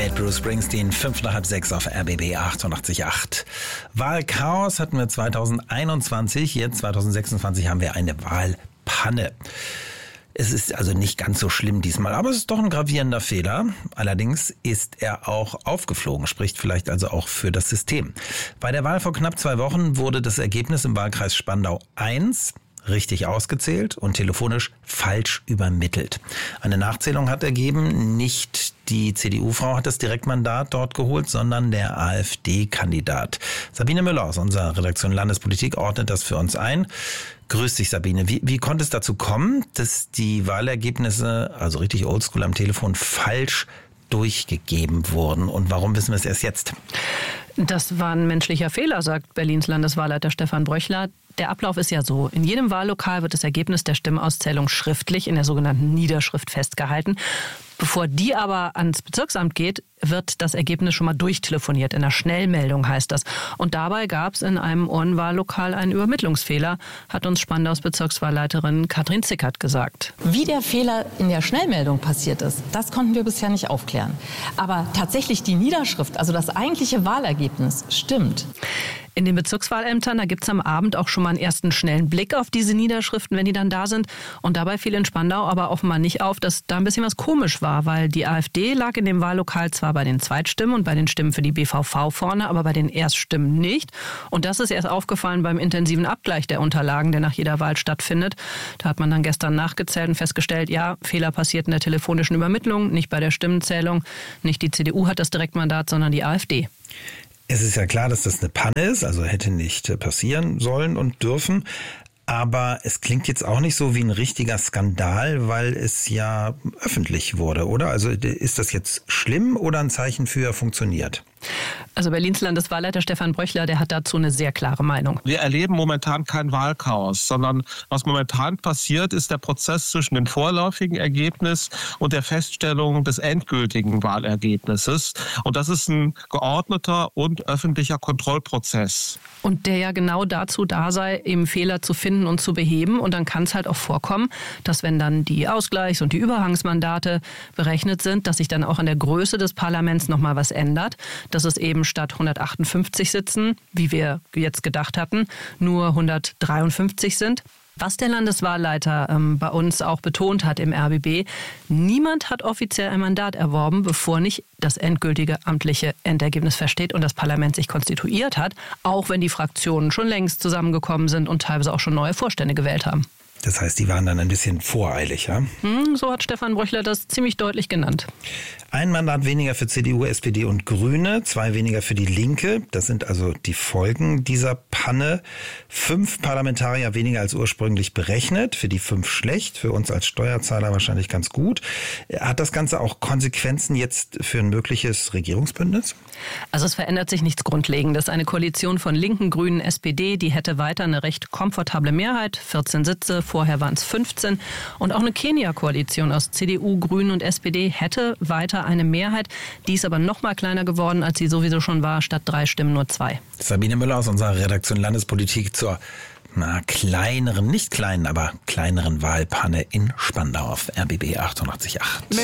mit Bruce Springsteen, 5:05 auf RBB 88.8. Wahlchaos hatten wir 2021, jetzt 2026 haben wir eine Wahlpanne. Es ist also nicht ganz so schlimm diesmal, aber es ist doch ein gravierender Fehler. Allerdings ist er auch aufgeflogen, spricht vielleicht also auch für das System. Bei der Wahl vor knapp 2 Wochen wurde das Ergebnis im Wahlkreis Spandau 1 richtig ausgezählt und telefonisch falsch übermittelt. Eine Nachzählung hat ergeben, nicht die CDU-Frau hat das Direktmandat dort geholt, sondern der AfD-Kandidat. Sabine Müller aus unserer Redaktion Landespolitik ordnet das für uns ein. Grüß dich, Sabine. Wie konnte es dazu kommen, dass die Wahlergebnisse, also richtig oldschool am Telefon, falsch durchgegeben wurden? Und warum wissen wir es erst jetzt? Das war ein menschlicher Fehler, sagt Berlins Landeswahlleiter Stefan Bröchler. Der Ablauf ist ja so. In jedem Wahllokal wird das Ergebnis der Stimmauszählung schriftlich in der sogenannten Niederschrift festgehalten. Bevor die aber ans Bezirksamt geht, wird das Ergebnis schon mal durchtelefoniert. In einer Schnellmeldung heißt das. Und dabei gab es in einem Ohrenwahllokal einen Übermittlungsfehler, hat uns Spandaus Bezirkswahlleiterin Katrin Zickert gesagt. Wie der Fehler in der Schnellmeldung passiert ist, das konnten wir bisher nicht aufklären. Aber tatsächlich die Niederschrift, also das eigentliche Wahlergebnis, stimmt. In den Bezirkswahlämtern, da gibt es am Abend auch schon mal einen ersten schnellen Blick auf diese Niederschriften, wenn die dann da sind. Und dabei fiel in Spandau aber offenbar nicht auf, dass da ein bisschen was komisch war, weil die AfD lag in dem Wahllokal zwar bei den Zweitstimmen und bei den Stimmen für die BVV vorne, aber bei den Erststimmen nicht. Und das ist erst aufgefallen beim intensiven Abgleich der Unterlagen, der nach jeder Wahl stattfindet. Da hat man dann gestern nachgezählt und festgestellt, ja, Fehler passiert in der telefonischen Übermittlung, nicht bei der Stimmenzählung. Nicht die CDU hat das Direktmandat, sondern die AfD. Es ist ja klar, dass das eine Panne ist, also hätte nicht passieren sollen und dürfen. Aber es klingt jetzt auch nicht so wie ein richtiger Skandal, weil es ja öffentlich wurde, oder? Also ist das jetzt schlimm oder ein Zeichen für funktioniert? Also Berlins Landeswahlleiter Stefan Bröchler, der hat dazu eine sehr klare Meinung. Wir erleben momentan kein Wahlchaos, sondern was momentan passiert, ist der Prozess zwischen dem vorläufigen Ergebnis und der Feststellung des endgültigen Wahlergebnisses. Und das ist ein geordneter und öffentlicher Kontrollprozess. Und der ja genau dazu da sei, eben Fehler zu finden und zu beheben. Und dann kann es halt auch vorkommen, dass wenn dann die Ausgleichs- und die Überhangsmandate berechnet sind, dass sich dann auch an der Größe des Parlaments nochmal was ändert. Dass es eben statt 158 Sitzen, wie wir jetzt gedacht hatten, nur 153 sind. Was der Landeswahlleiter bei uns auch betont hat im RBB, niemand hat offiziell ein Mandat erworben, bevor nicht das endgültige amtliche Endergebnis feststeht und das Parlament sich konstituiert hat, auch wenn die Fraktionen schon längst zusammengekommen sind und teilweise auch schon neue Vorstände gewählt haben. Das heißt, die waren dann ein bisschen voreilig, ja? So hat Stefan Bröchler das ziemlich deutlich genannt. Ein Mandat weniger für CDU, SPD und Grüne, 2 weniger für die Linke. Das sind also die Folgen dieser Panne. 5 Parlamentarier weniger als ursprünglich berechnet. Für die 5 schlecht, für uns als Steuerzahler wahrscheinlich ganz gut. Hat das Ganze auch Konsequenzen jetzt für ein mögliches Regierungsbündnis? Also es verändert sich nichts Grundlegendes. Eine Koalition von Linken, Grünen, SPD, die hätte weiter eine recht komfortable Mehrheit, 14 Sitze. Vorher waren es 15. Und auch eine Kenia-Koalition aus CDU, Grünen und SPD hätte weiter eine Mehrheit. Die ist aber noch mal kleiner geworden, als sie sowieso schon war. Statt 3 Stimmen nur 2. Sabine Müller aus unserer Redaktion Landespolitik zur kleineren, nicht kleinen, aber kleineren Wahlpanne in Spandau auf RBB 88.8.